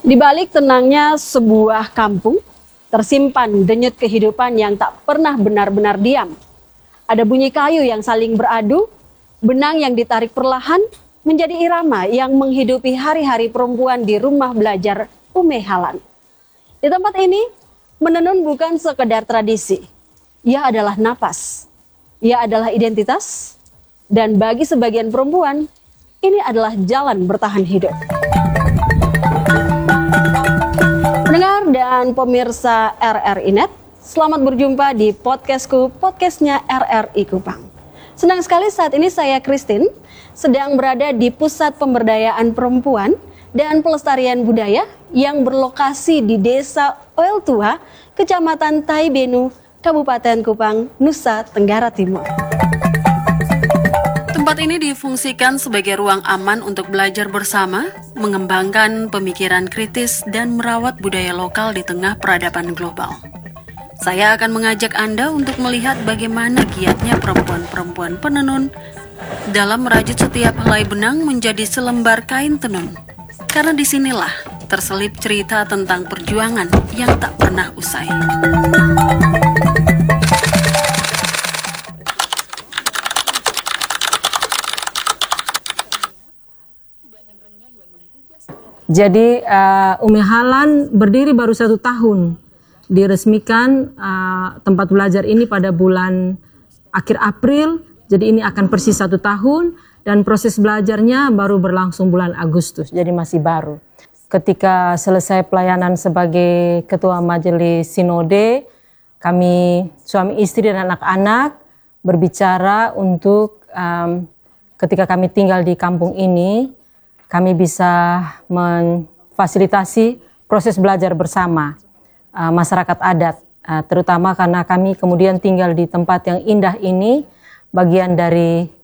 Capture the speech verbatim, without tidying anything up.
Di balik tenangnya sebuah kampung, tersimpan denyut kehidupan yang tak pernah benar-benar diam. Ada bunyi kayu yang saling beradu, benang yang ditarik perlahan menjadi irama yang menghidupi hari-hari perempuan di rumah belajar Ume Halan. Di tempat ini, menenun bukan sekedar tradisi. Ia adalah napas, ia adalah identitas, dan bagi sebagian perempuan, ini adalah jalan bertahan hidup. Pendengar dan pemirsa R R I Net, selamat berjumpa di podcastku, podcastnya R R I Kupang. Senang sekali saat ini saya Christine sedang berada di Pusat Pemberdayaan Perempuan dan Pelestarian Budaya yang berlokasi di Desa Oel Tua, Kecamatan Taibenu, Kabupaten Kupang, Nusa Tenggara Timur. Tempat ini difungsikan sebagai ruang aman untuk belajar bersama, mengembangkan pemikiran kritis, dan merawat budaya lokal di tengah peradaban global. Saya akan mengajak Anda untuk melihat bagaimana giatnya perempuan-perempuan penenun dalam merajut setiap helai benang menjadi selembar kain tenun. Karena disinilah terselip cerita tentang perjuangan yang tak pernah usai. Jadi uh, Ume Halan berdiri baru satu tahun. Diresmikan uh, tempat belajar ini pada bulan akhir April. Jadi ini akan persis satu tahun dan proses belajarnya baru berlangsung bulan Agustus. Jadi masih baru. Ketika selesai pelayanan sebagai ketua majelis sinode, kami suami istri dan anak-anak berbicara untuk um, ketika kami tinggal di kampung ini, kami bisa memfasilitasi proses belajar bersama uh, masyarakat adat, uh, terutama karena kami kemudian tinggal di tempat yang indah ini, bagian dari